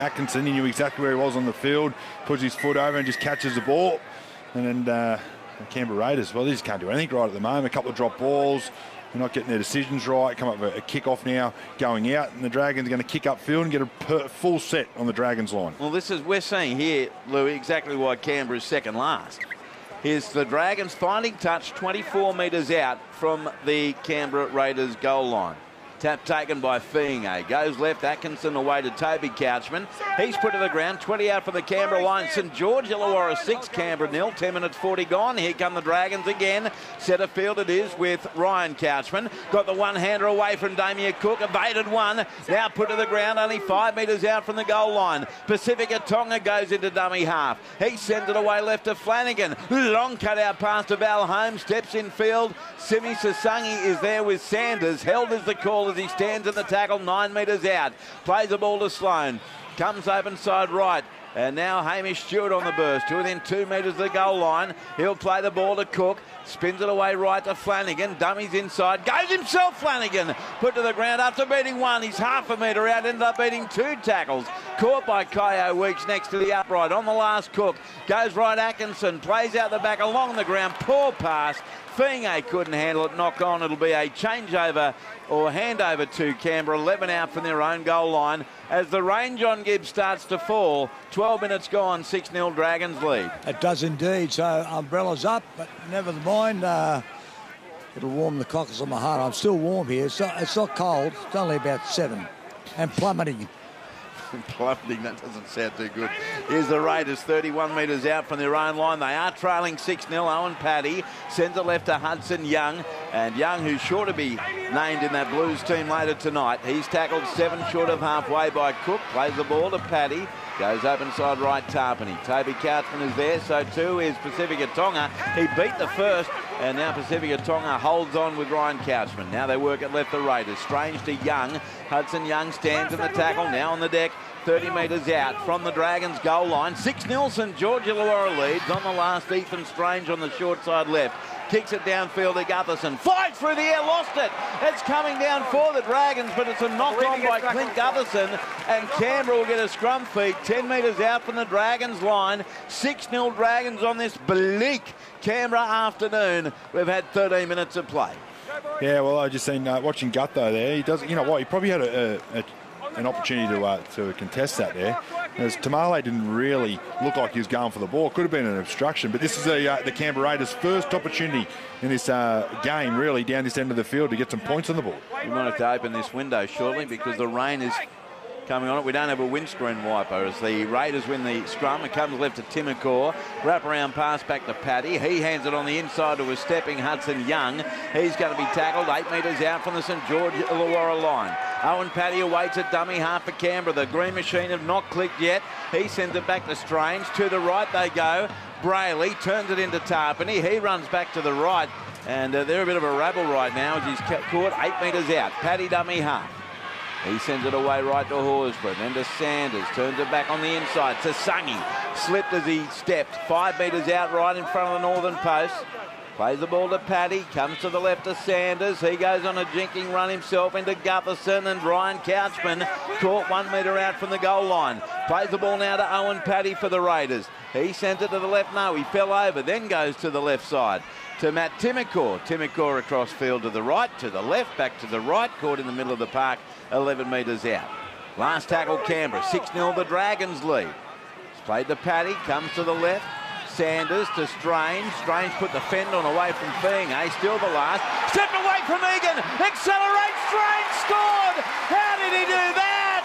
Atkinson, he knew exactly where he was on the field, puts his foot over and just catches the ball. And then the Canberra Raiders, well, they just can't do anything right at the moment. A couple of drop balls, they're not getting their decisions right. Come up with a kick-off now going out, and the Dragons are going to kick upfield and get a full set on the Dragons line. Well, we're seeing here, Louis, exactly why Canberra is second last. Here's the Dragons finding touch 24 metres out from the Canberra Raiders goal line. Tap taken by Fiinga. Goes left. Atkinson away to Toby Couchman. He's put to the ground. 20 out from the Canberra line. St George Illawarra 6, Canberra 0. 10 minutes 40 gone. Here come the Dragons again. Centre field it is with Ryan Couchman. Got the one-hander away from Damien Cook. Evaded one. Now put to the ground. Only 5 metres out from the goal line. Pacifica Tonga goes into dummy half. He sends it away left to Flanagan. Long cut out pass to Val Holmes. Steps in field. Simi Sasangi is there with Sanders. Held as the call as he stands in the tackle 9 metres out. Plays the ball to Sloan. Comes open side right. And now Hamish Stewart on the burst to within 2 metres of the goal line. He'll play the ball to Cook. Spins it away right to Flanagan. Dummies inside. Goes himself, Flanagan. Put to the ground after beating one. He's half a metre out. Ended up beating 2 tackles. Caught by Kyo Weeks next to the upright. On the last Cook. Goes right Atkinson. Plays out the back along the ground. Poor pass. Fiinga couldn't handle it. Knock on. It'll be a changeover or handover to Canberra. 11 out from their own goal line as the range on Gibbs starts to fall. 12 minutes gone. 6-0 Dragons lead. It does indeed. So umbrellas up, but never mind. It'll warm the cockles of my heart. I'm still warm here. It's not cold. It's only about 7 and plummeting. Plummeting, that doesn't sound too good. Here's the Raiders, 31 metres out from their own line. They are trailing 6-0. Owen Paddy sends it left to Hudson Young. And Young, who's sure to be named in that Blues team later tonight. He's tackled 7 short of halfway by Cook. Plays the ball to Paddy. Goes open side right, Tarpany. Toby Couchman is there, so too is Pacifica Tonga. He beat the first, and now Pacifica Tonga holds on with Ryan Couchman. Now they work it left to Raiders. Strange to Young. Hudson Young stands in the tackle, now on the deck. 30 metres out from the Dragons goal line. 6-0 St George Illawarra leads. On the last, Ethan Strange on the short side left. Kicks it downfield to Gutherson. Flies through the air, lost it. It's coming down for the Dragons, but it's a knock-on by Clint Gutherson. And Canberra will get a scrum feed 10 metres out from the Dragons line. 6-0 Dragons on this bleak Canberra afternoon. We've had 13 minutes of play. Yeah, well, I just seen watching Gutho there. He does, you know what? He probably had an opportunity to contest that there. As Tamale didn't really look like he was going for the ball. Could have been an obstruction, but this is the Canberra Raiders' first opportunity in this game, really, down this end of the field to get some points on the ball. We might have to open this window shortly because the rain is coming on it. We don't have a windscreen wiper as the Raiders win the scrum. It comes left to Timokor. Wrap around pass back to Paddy. He hands it on the inside to a stepping Hudson Young. He's going to be tackled 8 metres out from the St George Illawarra line. Owen Paddy awaits at dummy half for Canberra. The green machine have not clicked yet. He sends it back to Strange. To the right they go. Brayley turns it into Tarpany. He runs back to the right. And they're a bit of a rabble right now as he's caught 8 metres out. Paddy dummy half. He sends it away right to Horsburgh, then to Sanders, turns it back on the inside. Sasangi slipped as he stepped 5 metres out right in front of the northern post. Plays the ball to Paddy, comes to the left to Sanders. He goes on a jinking run himself into Gutherson, and Ryan Couchman caught 1 metre out from the goal line. Plays the ball now to Owen Paddy for the Raiders. He sent it to the left. No, he fell over, then goes to the left side to Matt Timokor. Timokor across field to the right, to the left, back to the right, caught in the middle of the park, 11 metres out. Last tackle Canberra, 6-0 the Dragons lead. It's played to Paddy, comes to the left. Sanders to Strange. Strange put the fend on away from Fiinga. Still the last. Stepped away from Egan. Accelerates. Strange scored. How did he do that?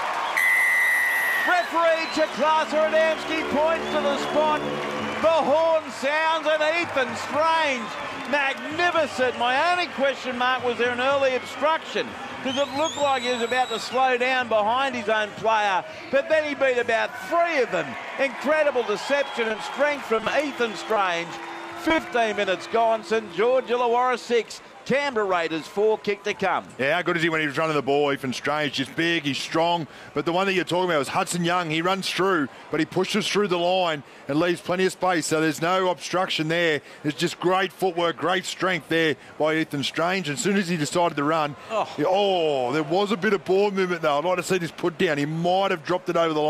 Referee Chiklas Adamski points to the spot. The horn sounds and Ethan Strange. Magnificent. My only question mark, was there an early obstruction? Because it looked like he was about to slow down behind his own player, but then he beat about 3 of them. Incredible deception and strength from Ethan Strange. 15 minutes gone, St George Illawarra 6, Canberra Raiders 4, kick to come. Yeah, how good is he when he was running the ball? Ethan Strange, just big, he's strong. But the one that you're talking about was Hudson Young. He runs through, but he pushes through the line and leaves plenty of space. So there's no obstruction there. It's just great footwork, great strength there by Ethan Strange. And as soon as he decided to run, there was a bit of ball movement though. I'd like to see this put down. He might have dropped it over the line.